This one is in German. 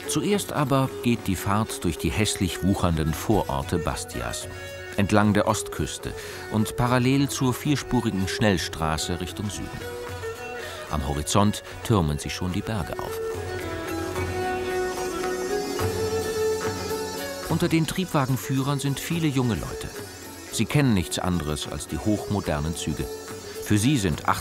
Zuerst aber geht die Fahrt durch die hässlich wuchernden Vororte Bastias, entlang der Ostküste und parallel zur vierspurigen Schnellstraße Richtung Süden. Am Horizont türmen sich schon die Berge auf. Unter den Triebwagenführern sind viele junge Leute. Sie kennen nichts anderes als die hochmodernen Züge. Für sie sind